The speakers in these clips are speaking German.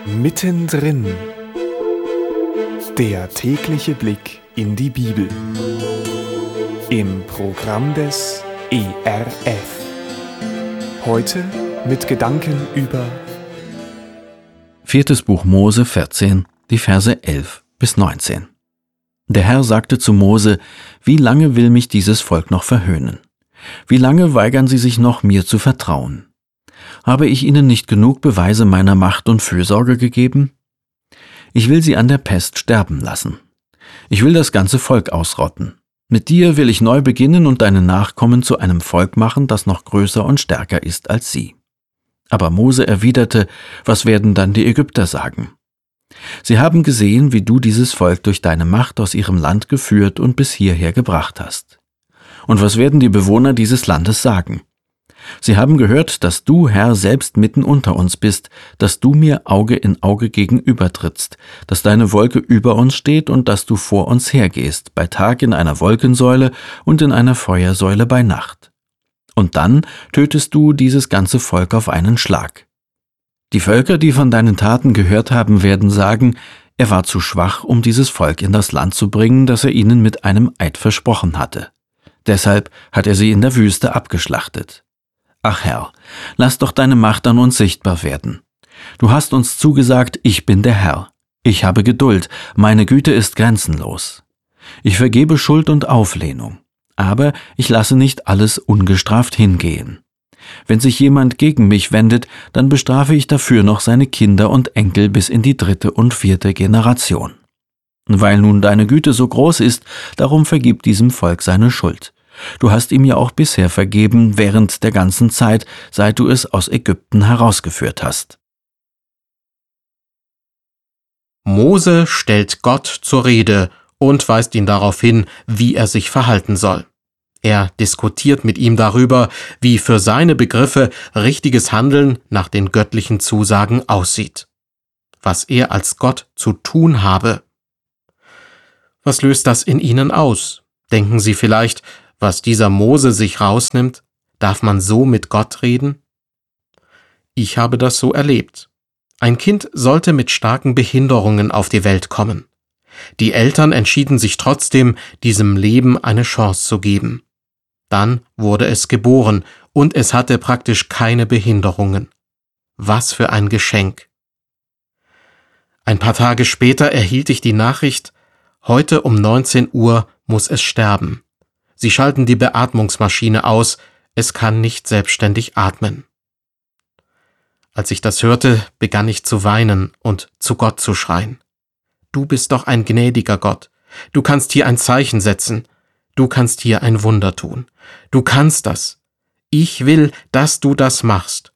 Mittendrin. Der tägliche Blick in die Bibel. Im Programm des ERF. Heute mit Gedanken über 4. Buch Mose 14, die Verse 11 bis 19. Der Herr sagte zu Mose: Wie lange will mich dieses Volk noch verhöhnen? Wie lange weigern sie sich noch, mir zu vertrauen? Habe ich ihnen nicht genug Beweise meiner Macht und Fürsorge gegeben? Ich will sie an der Pest sterben lassen. Ich will das ganze Volk ausrotten. Mit dir will ich neu beginnen und deine Nachkommen zu einem Volk machen, das noch größer und stärker ist als sie. Aber Mose erwiderte: Was werden dann die Ägypter sagen? Sie haben gesehen, wie du dieses Volk durch deine Macht aus ihrem Land geführt und bis hierher gebracht hast. Und was werden die Bewohner dieses Landes sagen? Sie haben gehört, dass du, Herr, selbst mitten unter uns bist, dass du mir Auge in Auge gegenübertrittst, dass deine Wolke über uns steht und dass du vor uns hergehst, bei Tag in einer Wolkensäule und in einer Feuersäule bei Nacht. Und dann tötest du dieses ganze Volk auf einen Schlag. Die Völker, die von deinen Taten gehört haben, werden sagen: Er war zu schwach, um dieses Volk in das Land zu bringen, das er ihnen mit einem Eid versprochen hatte. Deshalb hat er sie in der Wüste abgeschlachtet. Ach Herr, lass doch deine Macht an uns sichtbar werden. Du hast uns zugesagt: Ich bin der Herr. Ich habe Geduld, meine Güte ist grenzenlos. Ich vergebe Schuld und Auflehnung, aber ich lasse nicht alles ungestraft hingehen. Wenn sich jemand gegen mich wendet, dann bestrafe ich dafür noch seine Kinder und Enkel bis in die 3. und 4. Generation. Weil nun deine Güte so groß ist, darum vergib diesem Volk seine Schuld. Du hast ihm ja auch bisher vergeben, während der ganzen Zeit, seit du es aus Ägypten herausgeführt hast. Mose stellt Gott zur Rede und weist ihn darauf hin, wie er sich verhalten soll. Er diskutiert mit ihm darüber, wie für seine Begriffe richtiges Handeln nach den göttlichen Zusagen aussieht. Was er als Gott zu tun habe. Was löst das in ihnen aus? Denken sie vielleicht: Was dieser Mose sich rausnimmt, darf man so mit Gott reden? Ich habe das so erlebt. Ein Kind sollte mit starken Behinderungen auf die Welt kommen. Die Eltern entschieden sich trotzdem, diesem Leben eine Chance zu geben. Dann wurde es geboren und es hatte praktisch keine Behinderungen. Was für ein Geschenk! Ein paar Tage später erhielt ich die Nachricht: Heute um 19 Uhr muss es sterben. Sie schalten die Beatmungsmaschine aus, es kann nicht selbstständig atmen. Als ich das hörte, begann ich zu weinen und zu Gott zu schreien. Du bist doch ein gnädiger Gott. Du kannst hier ein Zeichen setzen. Du kannst hier ein Wunder tun. Du kannst das. Ich will, dass du das machst.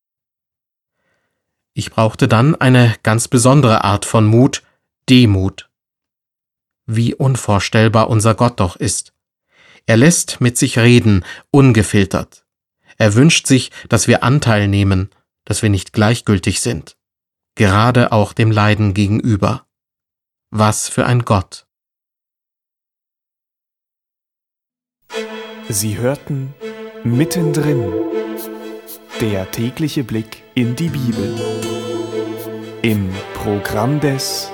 Ich brauchte dann eine ganz besondere Art von Mut, Demut. Wie unvorstellbar unser Gott doch ist. Er lässt mit sich reden, ungefiltert. Er wünscht sich, dass wir Anteil nehmen, dass wir nicht gleichgültig sind, gerade auch dem Leiden gegenüber. Was für ein Gott! Sie hörten Mittendrin. Der tägliche Blick in die Bibel. Im Programm des